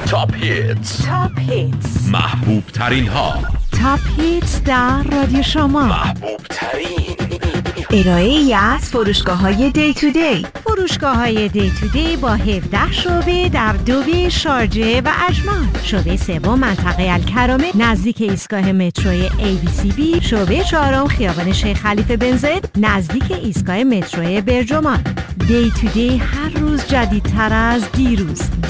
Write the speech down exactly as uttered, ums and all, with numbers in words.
تاپ هیتس، تاپ هیتس، محبوب ترین ها، تاپ هیتس در رادیو شما، محبوب ترین. ارائه ای از فروشگاه های دی تو دی. فروشگاه های دی تو دی با هفده شعبه در دوبه، شارجه و اجمان. شعبه سوم منطقه الکرامه نزدیک ایستگاه متروی ای بی سی بی. شعبه چهارم خیابان شیخ خلیفه بن زاید نزدیک ایستگاه متروی برجمان. دی تو دی هر روز جدیدتر از دیروز.